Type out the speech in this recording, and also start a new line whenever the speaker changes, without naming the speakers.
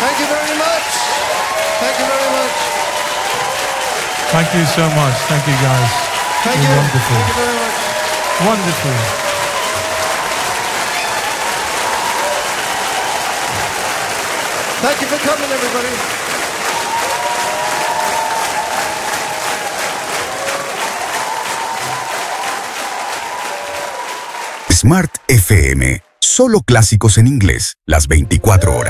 Thank you very much. Thank you very much.
Thank you so much. Thank you, guys.
Thank
You're
you.
wonderful.
Thank you very much.
Wonderful.
Thank you for coming, everybody.
Smart FM. Solo clásicos en inglés, las 24 horas.